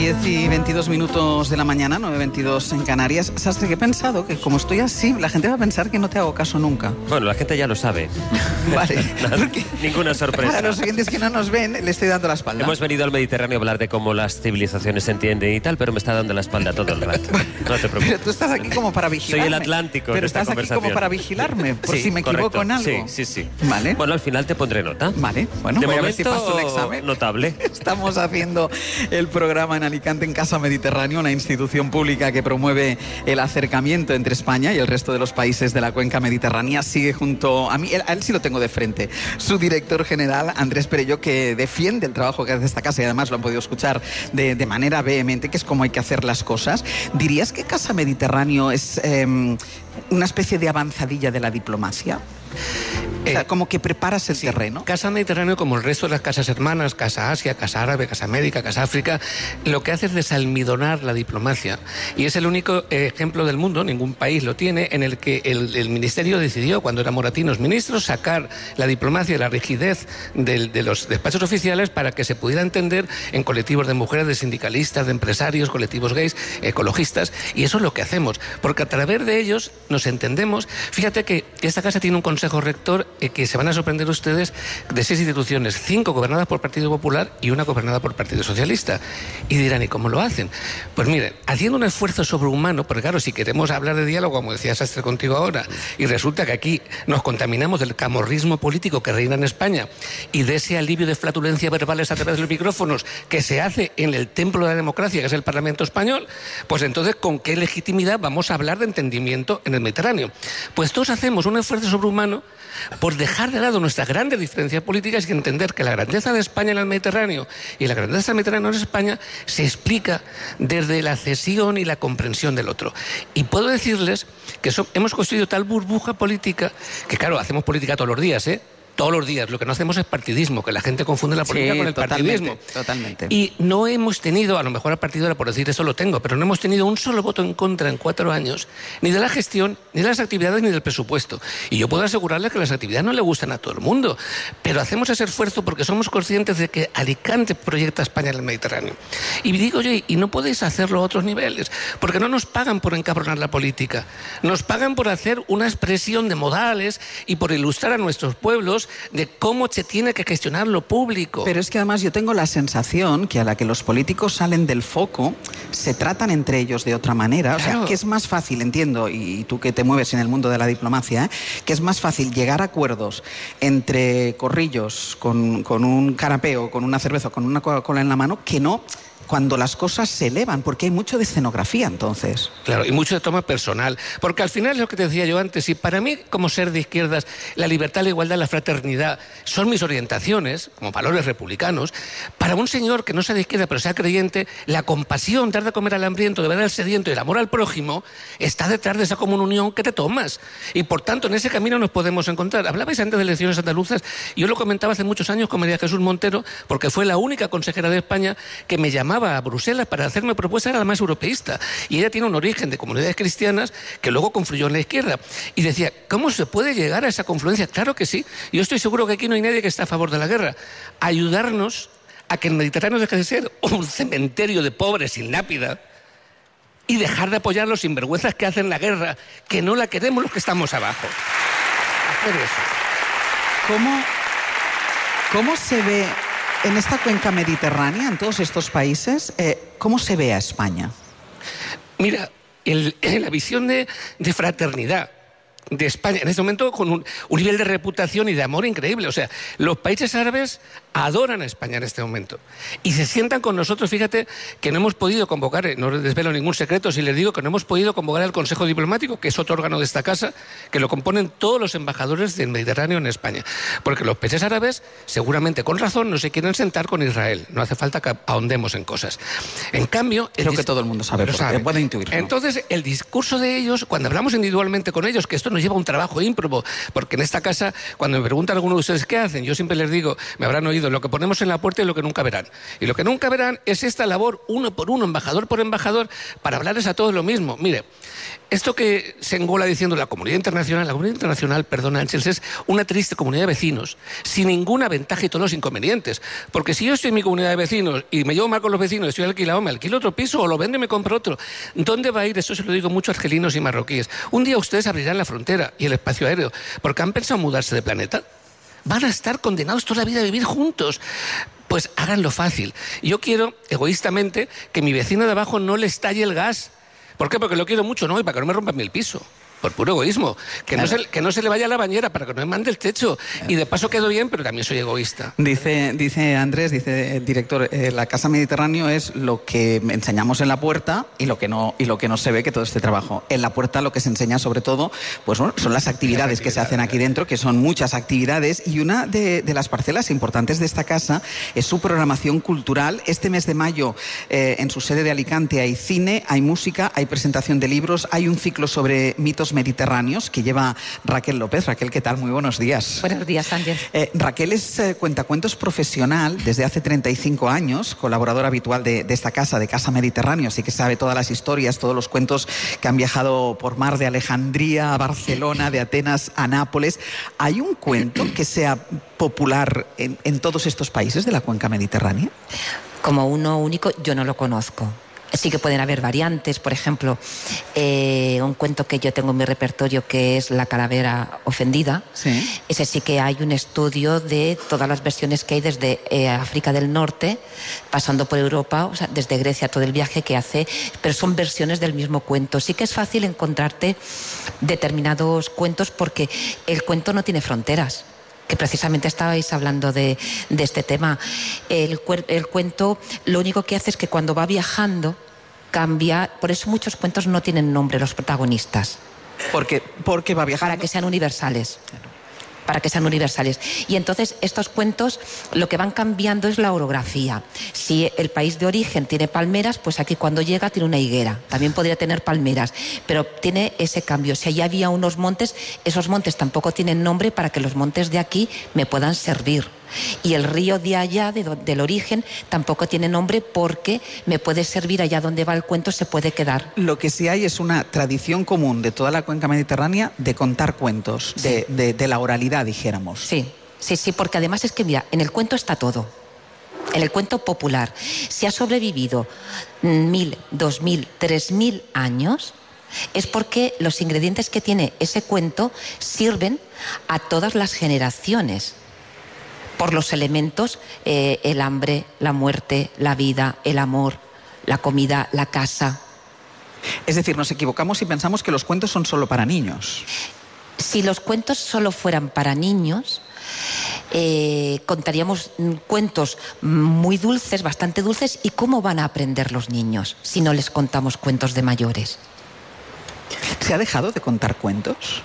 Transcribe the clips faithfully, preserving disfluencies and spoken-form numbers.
diez y veintidós minutos de la mañana, nueve y veintidós en Canarias. Sastre, que he pensado que como estoy así, la gente va a pensar que no te hago caso nunca. Bueno, la gente ya lo sabe. Vale. Porque ninguna sorpresa. Para los oyentes que no nos ven, le estoy dando la espalda. Hemos venido al Mediterráneo a hablar de cómo las civilizaciones se entienden y tal, pero me está dando la espalda todo el rato. No te preocupes. Pero tú estás aquí como para vigilarme. Soy el Atlántico. Pero en esta estás aquí como para vigilarme, por sí, si me correcto. equivoco en algo. Sí, sí, sí. Vale. Bueno, al final te pondré nota. Vale. Bueno, de voy momento, a ver si paso el examen. Notable. Estamos haciendo el programa en Alicante en Casa Mediterráneo, una institución pública que promueve el acercamiento entre España y el resto de los países de la cuenca mediterránea. Sigue junto a mí, él, a él sí lo tengo de frente, su director general, Andrés Perelló, que defiende el trabajo que hace esta casa y además lo han podido escuchar de, de manera vehemente, que es como hay que hacer las cosas. ¿Dirías que Casa Mediterráneo es eh, una especie de avanzadilla de la diplomacia? O sea, como que preparas el sí, terreno. Casa Mediterráneo, como el resto de las casas hermanas, Casa Asia, Casa Árabe, Casa América, Casa África, lo que hace es desalmidonar la diplomacia. Y es el único ejemplo del mundo, ningún país lo tiene, en el que el, el Ministerio decidió, cuando eran Moratinos ministros, sacar la diplomacia, la rigidez de, de los despachos oficiales para que se pudiera entender en colectivos de mujeres, de sindicalistas, de empresarios, colectivos gays, ecologistas. Y eso es lo que hacemos, porque a través de ellos nos entendemos. Fíjate que esta casa tiene un consejo rector eh, que se van a sorprender ustedes, de seis instituciones, cinco gobernadas por Partido Popular y una gobernada por Partido Socialista. Y dirán, ¿y cómo lo hacen? Pues miren, haciendo un esfuerzo sobrehumano, porque claro, si queremos hablar de diálogo, como decía Sastre contigo ahora, y resulta que aquí nos contaminamos del camorrismo político que reina en España y de ese alivio de flatulencia verbales a través de los micrófonos que se hace en el templo de la democracia, que es el Parlamento Español, pues entonces, ¿con qué legitimidad vamos a hablar de entendimiento en el Mediterráneo? Pues todos hacemos un esfuerzo sobrehumano por dejar de lado nuestras grandes diferencias políticas y entender que la grandeza de España en el Mediterráneo y la grandeza del Mediterráneo en España se explica desde la cesión y la comprensión del otro. Y puedo decirles que so- hemos construido tal burbuja política que, claro, hacemos política todos los días, ¿eh? Todos los días. Lo que no hacemos es partidismo, que la gente confunde la política sí, con el totalmente, partidismo. Totalmente. Y no hemos tenido, a lo mejor al partido era por decir eso lo tengo, pero no hemos tenido un solo voto en contra en cuatro años, ni de la gestión, ni de las actividades, ni del presupuesto. Y yo puedo asegurarles que las actividades no le gustan a todo el mundo, pero hacemos ese esfuerzo porque somos conscientes de que Alicante proyecta España en el Mediterráneo. Y digo yo, y no podéis hacerlo a otros niveles, porque no nos pagan por encabronar la política, nos pagan por hacer una expresión de modales y por ilustrar a nuestros pueblos de cómo se tiene que gestionar lo público. Pero es que además yo tengo la sensación que a la que los políticos salen del foco, se tratan entre ellos de otra manera. Claro. O sea, que es más fácil, entiendo, y tú que te mueves en el mundo de la diplomacia, ¿eh? que es más fácil llegar a acuerdos entre corrillos con, con un canapeo, con una cerveza, con una Coca-Cola en la mano, que no cuando las cosas se elevan, porque hay mucho de escenografía entonces. Claro, y mucho de toma personal, porque al final es lo que te decía yo antes, y para mí, como ser de izquierdas, la libertad, la igualdad, la fraternidad son mis orientaciones, como valores republicanos. Para un señor que no sea de izquierda, pero sea creyente, la compasión, dar de comer al hambriento, de ver al sediento y el amor al prójimo, está detrás de esa común unión que te tomas. Y por tanto, en ese camino nos podemos encontrar. Hablabais antes de elecciones andaluzas, yo lo comentaba hace muchos años con María Jesús Montero, porque fue la única consejera de España que me llamaba a Bruselas para hacerme propuesta, era la más europeísta, y ella tiene un origen de comunidades cristianas que luego confluyó en la izquierda, y decía, ¿cómo se puede llegar a esa confluencia? Claro que sí, yo estoy seguro que aquí no hay nadie que esté a favor de la guerra. Ayudarnos a que el Mediterráneo deje de ser un cementerio de pobres sin lápida y dejar de apoyar los sinvergüenzas que hacen la guerra, que no la queremos los que estamos abajo. Hacer eso. ¿Cómo, cómo se ve en esta cuenca mediterránea, en todos estos países, eh, cómo se ve a España? Mira, el, la visión de, de fraternidad de España, en este momento con un, un nivel de reputación y de amor increíble. O sea, los países árabes adoran a España en este momento y se sientan con nosotros. Fíjate que no hemos podido convocar, no les desvelo ningún secreto si les digo que no hemos podido convocar al Consejo Diplomático, que es otro órgano de esta casa, que lo componen todos los embajadores del Mediterráneo en España, porque los países árabes, seguramente con razón, no se quieren sentar con Israel. No hace falta que ahondemos en cosas. En cambio... Creo que todo el mundo sabe, lo sabe. Puede intuirlo. Entonces, el discurso de ellos, cuando hablamos individualmente con ellos, que esto nos lleva a un trabajo ímprobo, porque en esta casa, cuando me preguntan algunos de ustedes qué hacen, yo siempre les digo, me habrán oído dividido en lo que ponemos en la puerta y lo que nunca verán. Y lo que nunca verán es esta labor, uno por uno, embajador por embajador, para hablarles a todos lo mismo. Mire, esto que se engola diciendo la comunidad internacional, la comunidad internacional, perdona Ángeles, es una triste comunidad de vecinos, sin ninguna ventaja y todos los inconvenientes. Porque si yo estoy en mi comunidad de vecinos y me llevo mal con los vecinos, estoy alquilado, me alquilo otro piso o lo vendo y me compro otro. ¿Dónde va a ir? Eso se lo digo mucho a argelinos y marroquíes. Un día ustedes abrirán la frontera y el espacio aéreo, porque han pensado mudarse de planeta. Van a estar condenados toda la vida a vivir juntos. Pues háganlo fácil. Yo quiero, egoístamente, que mi vecino de abajo no le estalle el gas. ¿Por qué? Porque lo quiero mucho, ¿no? Y para que no me rompan el piso. Por puro egoísmo. Que, claro. no se, que no se le vaya a la bañera para que no me mande el techo. Claro. Y de paso quedo bien, pero también soy egoísta. Dice, dice Andrés, dice el director, eh, la Casa Mediterráneo es lo que enseñamos en la puerta y lo que no y lo que no se ve que todo este trabajo. En la puerta lo que se enseña sobre todo pues bueno, son las actividades que se hacen aquí dentro, que son muchas actividades, y una de, de las parcelas importantes de esta casa es su programación cultural. Este mes de mayo eh, en su sede de Alicante hay cine, hay música, hay presentación de libros, hay un ciclo sobre mitos mediterráneos que lleva Raquel López. Raquel, ¿qué tal? Muy buenos días. Buenos días, Ángel. Eh, Raquel es eh, cuentacuentos profesional desde hace treinta y cinco años, colaboradora habitual de, de esta casa, de Casa Mediterráneo, así que sabe todas las historias, todos los cuentos que han viajado por mar de Alejandría a Barcelona, de Atenas a Nápoles. ¿Hay un cuento que sea popular en, en todos estos países de la cuenca mediterránea? Como uno único, yo no lo conozco. Sí que pueden haber variantes, por ejemplo, eh, un cuento que yo tengo en mi repertorio que es La calavera ofendida. Sí. Ese sí que hay un estudio de todas las versiones que hay desde eh, África del Norte, pasando por Europa, o sea, desde Grecia, todo el viaje que hace, pero son versiones del mismo cuento. Sí que es fácil encontrarte determinados cuentos porque el cuento no tiene fronteras. Que precisamente estabais hablando de, de este tema. El, el cuento lo único que hace es que cuando va viajando cambia, por eso muchos cuentos no tienen nombre los protagonistas. Porque, porque va viajando. Para que sean universales. Claro. Para que sean universales. Y entonces estos cuentos lo que van cambiando es la orografía. Si el país de origen tiene palmeras, pues aquí cuando llega tiene una higuera. También podría tener palmeras, pero tiene ese cambio. Si allá había unos montes, esos montes tampoco tienen nombre para que los montes de aquí me puedan servir. Y el río de allá, de, del origen, tampoco tiene nombre porque me puede servir allá donde va el cuento, se puede quedar. Lo que sí hay es una tradición común de toda la cuenca mediterránea de contar cuentos, sí. de, de, de la oralidad, dijéramos. Sí, sí, sí, porque además es que, mira, en el cuento está todo. En el cuento popular. Si ha sobrevivido mil, dos mil, tres mil años, es porque los ingredientes que tiene ese cuento sirven a todas las generaciones. Por los elementos, eh, el hambre, la muerte, la vida, el amor, la comida, la casa. Es decir, nos equivocamos si pensamos que los cuentos son solo para niños. Si los cuentos solo fueran para niños, eh, contaríamos cuentos muy dulces, bastante dulces. ¿Y cómo van a aprender los niños si no les contamos cuentos de mayores? ¿Se ha dejado de contar cuentos?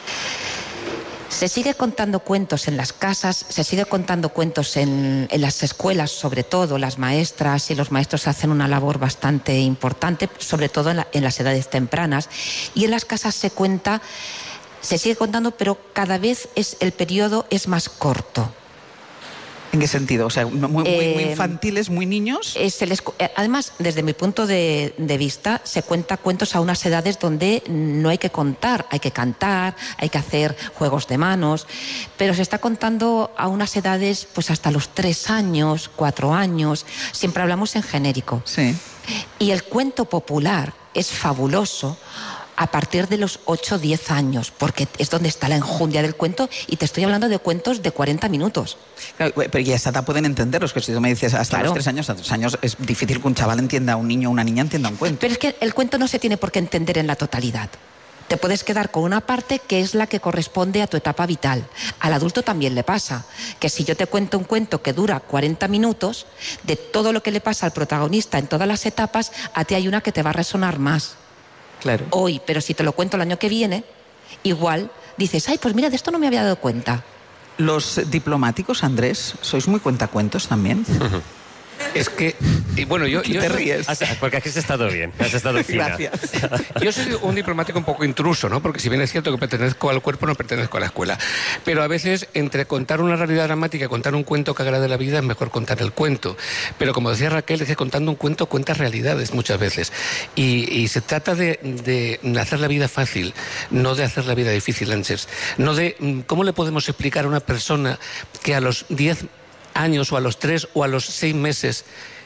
Se sigue contando cuentos en las casas, se sigue contando cuentos en, en las escuelas, sobre todo las maestras y los maestros hacen una labor bastante importante, sobre todo en, la, en las edades tempranas. Y en las casas se cuenta, se sigue contando, pero cada vez es, el periodo es más corto. ¿En qué sentido? O sea, muy, muy, eh, muy infantiles, muy niños. Eh, se les, eh, además, desde mi punto de, de vista, se cuenta cuentos a unas edades donde no hay que contar, hay que cantar, hay que hacer juegos de manos, pero se está contando a unas edades pues hasta los tres años, cuatro años, siempre hablamos en genérico. Sí. Y el cuento popular es fabuloso a partir de los ocho o diez años, porque es donde está la enjundia del cuento, y te estoy hablando de cuentos de cuarenta minutos. Claro, pero ya esa edad pueden entenderlos, que si tú me dices hasta claro. los tres años, a dos años es difícil que un chaval entienda, un niño o una niña entienda un cuento. Pero es que el cuento no se tiene por qué entender en la totalidad. Te puedes quedar con una parte que es la que corresponde a tu etapa vital. Al adulto también le pasa, que si yo te cuento un cuento que dura cuarenta minutos, de todo lo que le pasa al protagonista en todas las etapas, a ti hay una que te va a resonar más. Claro. Hoy, pero si te lo cuento el año que viene, igual dices, ay, pues mira, de esto no me había dado cuenta. Los diplomáticos, Andrés, ¿sois muy cuentacuentos también? Es que, y bueno, yo... yo te soy- ríes. Has- Porque aquí has estado bien, has estado fina. Gracias. Yo soy un diplomático un poco intruso, ¿no? Porque si bien es cierto que pertenezco al cuerpo, no pertenezco a la escuela. Pero a veces, entre contar una realidad dramática y contar un cuento que agrade la vida, es mejor contar el cuento. Pero como decía Raquel, es que contando un cuento cuentas realidades muchas veces. Y, y se trata de, de hacer la vida fácil, no de hacer la vida difícil, Ángeles. No de mm, cómo le podemos explicar a una persona que a los diez años o a los tres o a los seis meses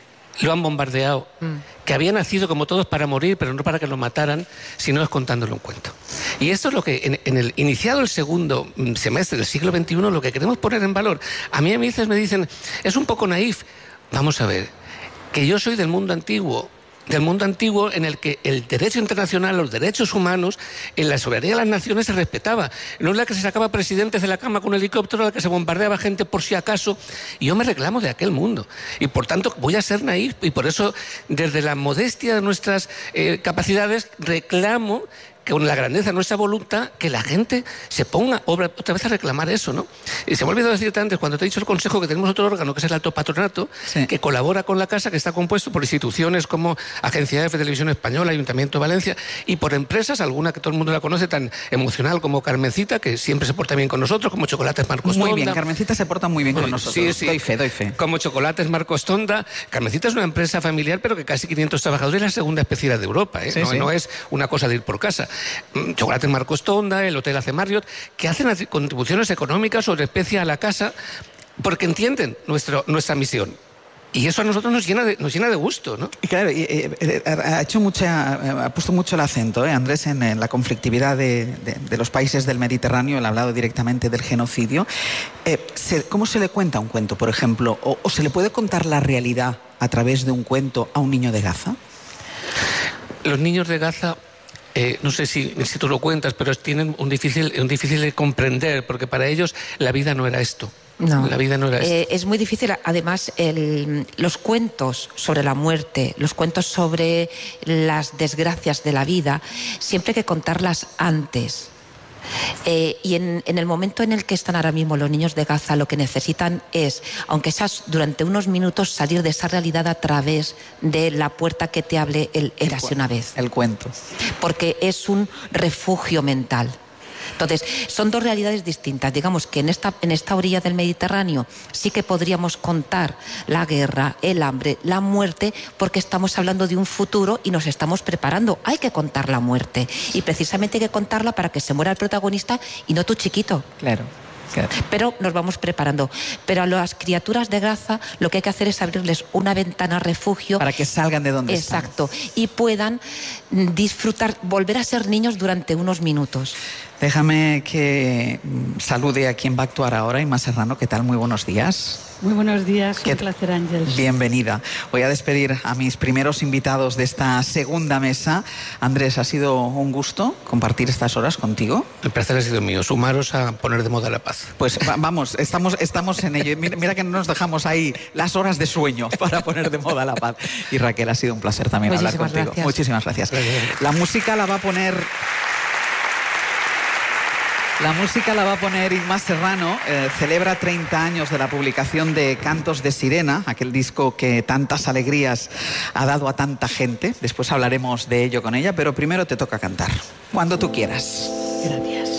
lo han bombardeado, mm. que había nacido como todos para morir, pero no para que lo mataran, sino es contándole un cuento. Y esto es lo que, en, en el iniciado el segundo semestre del siglo veintiuno, lo que queremos poner en valor. A mí a veces me dicen, es un poco naif. Vamos a ver, que yo soy del mundo antiguo, del mundo antiguo en el que el derecho internacional, los derechos humanos, en la soberanía de las naciones se respetaba. No es la que se sacaba presidentes de la cama con un helicóptero, la que se bombardeaba gente por si acaso. Y yo me reclamo de aquel mundo. Y por tanto voy a ser naif y por eso, desde la modestia de nuestras eh, capacidades, reclamo con la grandeza de nuestra voluntad, que la gente se ponga otra vez a reclamar eso, ¿no? Y se me ha olvidado decirte antes, cuando te he dicho el Consejo, que tenemos otro órgano, que es el Alto Patronato, sí. que colabora con la Casa, que está compuesto por instituciones como Agencia F, Televisión Española, Ayuntamiento de Valencia, y por empresas, alguna que todo el mundo la conoce, tan emocional como Carmencita, que siempre se porta bien con nosotros, como Chocolates Marcos Tonda. Muy bien, Carmencita se porta muy bien con nosotros. Sí, sí. Doy fe, doy fe. Como Chocolates Marcos Tonda. Carmencita es una empresa familiar, pero que casi quinientos trabajadores, es la segunda especialidad de Europa, ¿eh? Sí, no, sí. no es una cosa de ir por casa. Chocolates Marcos Tonda, el Hotel Ace Marriott, que hacen contribuciones económicas sobre especie a la casa porque entienden nuestro, nuestra misión. Y eso a nosotros nos llena de, nos llena de gusto, ¿no? Y claro, eh, eh, ha hecho mucha, ha puesto mucho el acento, ¿eh, Andrés, en, en la conflictividad de, de, de los países del Mediterráneo. Él ha hablado directamente del genocidio. Eh, se, ¿Cómo se le cuenta un cuento, por ejemplo? O, ¿O se le puede contar la realidad a través de un cuento a un niño de Gaza? Los niños de Gaza... Eh, no sé si, si tú lo cuentas, pero tienen un difícil, un difícil de comprender, porque para ellos la vida no era esto. No, la vida no era esto. Eh, es muy difícil. Además, el, los cuentos sobre la muerte, los cuentos sobre las desgracias de la vida, siempre hay que contarlas antes. Eh, y en, en el momento en el que están ahora mismo los niños de Gaza, lo que necesitan es, aunque sea durante unos minutos, salir de esa realidad a través de la puerta que te hable el Érase una vez. El cuento. Porque es un refugio mental. Entonces, son dos realidades distintas. Digamos que en esta, en esta orilla del Mediterráneo sí que podríamos contar la guerra, el hambre, la muerte, porque estamos hablando de un futuro y nos estamos preparando. Hay que contar la muerte. Y precisamente hay que contarla para que se muera el protagonista y no tu chiquito. Claro. Claro. Pero nos vamos preparando. Pero a las criaturas de Gaza lo que hay que hacer es abrirles una ventana refugio. Para que salgan de donde están. Exacto. Y puedan disfrutar, volver a ser niños durante unos minutos. Déjame que salude a quien va a actuar ahora, Inma Serrano. ¿Qué tal? Muy buenos días. Muy buenos días, ¿Qué? un placer, Ángeles. Bienvenida. Voy a despedir a mis primeros invitados de esta segunda mesa. Andrés, ha sido un gusto compartir estas horas contigo. El placer ha sido mío, sumaros a poner de moda la paz. Pues va, vamos, estamos, estamos en ello. Mira, mira que no nos dejamos ahí las horas de sueño para poner de moda la paz. Y Raquel, ha sido un placer también Muchísimas hablar contigo. Gracias. Muchísimas gracias. La música la va a poner... La música la va a poner Inma Serrano. Eh, celebra treinta años de la publicación de Cantos de Sirena, aquel disco que tantas alegrías ha dado a tanta gente. Después hablaremos de ello con ella, pero primero te toca cantar. Cuando tú quieras. Gracias.